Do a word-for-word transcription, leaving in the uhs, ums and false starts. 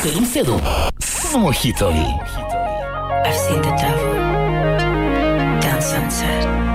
Călin Sedu, Mojito. I've seen the devil dance sunset.